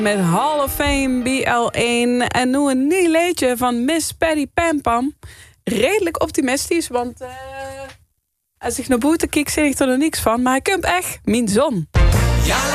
Met Hall of Fame BL1 en nu een nieuw liedje van Miss Patty Pam Pam. Redelijk optimistisch, want als ik naar buiten kijk, zeg ik er niks van. Maar hij komt echt, mijn zon.